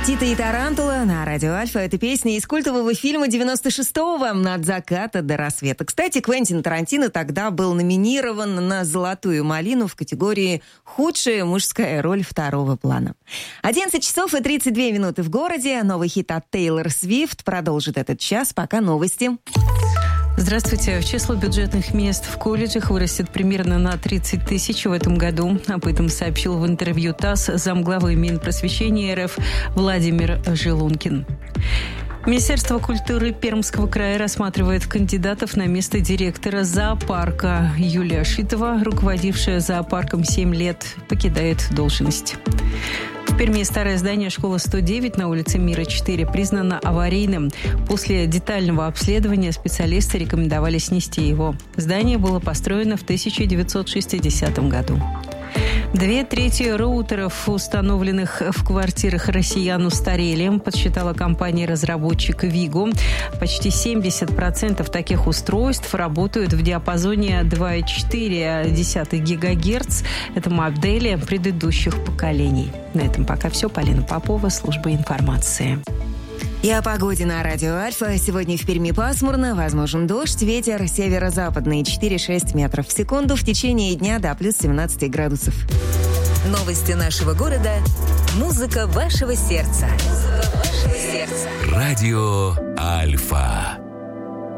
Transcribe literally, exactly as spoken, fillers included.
Тита и Тарантула на радио Альфа. Это песня из культового фильма девяносто шестого «От заката до рассвета». Кстати, Квентин Тарантино тогда был номинирован на «Золотую малину» в категории «Худшая мужская роль второго плана». одиннадцать часов и тридцать две минуты в городе. Новый хит от Тейлор Свифт продолжит этот час. Пока новости. Здравствуйте. Число бюджетных мест в колледжах вырастет примерно на тридцать тысяч в этом году. Об этом сообщил в интервью ТАСС замглавы Минпросвещения РФ Владимир Желункин. Министерство культуры Пермского края рассматривает кандидатов на место директора зоопарка. Юлия Шитова, руководившая зоопарком семь лет, покидает должность. В Перми старое здание школы сто девять на улице Мира четыре признано аварийным. После детального обследования специалисты рекомендовали снести его. Здание было построено в тысяча девятьсот шестидесятом году. Две трети роутеров, установленных в квартирах россиян, устарели, подсчитала компания-разработчик Виго. Почти семьдесят процентов таких устройств работают в диапазоне два и четыре десятых гигагерц. Это модели предыдущих поколений. На этом пока все. Полина Попова, служба информации. И о погоде на радио Альфа. Сегодня в Перми пасмурно, возможен дождь, ветер северо-западный четыре-шесть метров в секунду, в течение дня до плюс семнадцать градусов. Новости нашего города. Музыка вашего сердца. Музыка вашего сердца. Радио Альфа.